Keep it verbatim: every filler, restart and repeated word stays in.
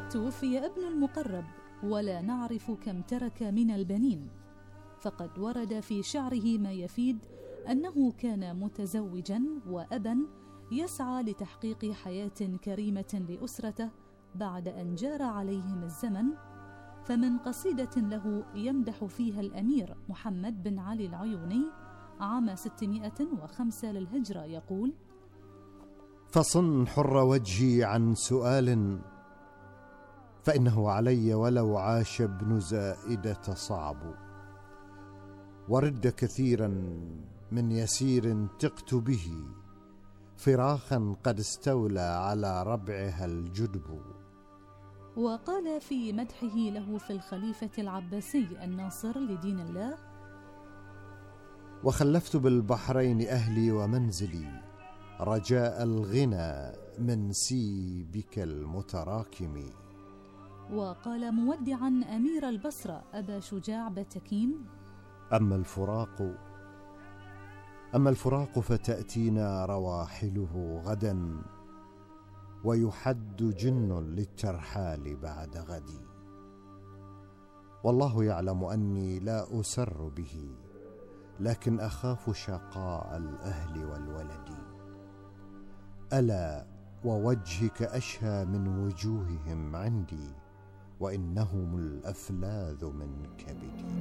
توفي ابن المقرب ولا نعرف كم ترك من البنين، فقد ورد في شعره ما يفيد أنه كان متزوجا وأبا يسعى لتحقيق حياة كريمة لأسرته بعد أن جار عليهم الزمن. فمن قصيدة له يمدح فيها الأمير محمد بن علي العيوني عام ستمائة وخمسة للهجرة يقول: فصن حر وجهي عن سؤال، فإنه علي ولو عاش ابن زائدة صعب، ورد كثيرا من يسير تقت به، فراخا قد استولى على ربعها الجدب. وقال في مدحه له في الخليفة العباسي الناصر لدين الله: وخلفت بالبحرين أهلي ومنزلي، رجاء الغنى من سيبك المتراكم. وقال مودعا أمير البصرة أبا شجاع بتكين: أما الفراق أما الفراق فتأتينا رواحله غدا، ويحد جن للترحال بعد غدي، والله يعلم أني لا أسر به، لكن أخاف شقاء الأهل والولد. ألا ووجهك أشهى من وجوههم عندي، وإنهم الأفلاذ من كبدي.